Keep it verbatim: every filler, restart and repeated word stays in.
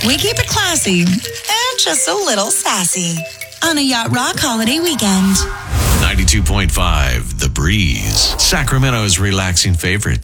We keep it classy and just a little sassy on a Yacht Rock holiday weekend. ninety-two point five The Breeze, Sacramento's relaxing favorite.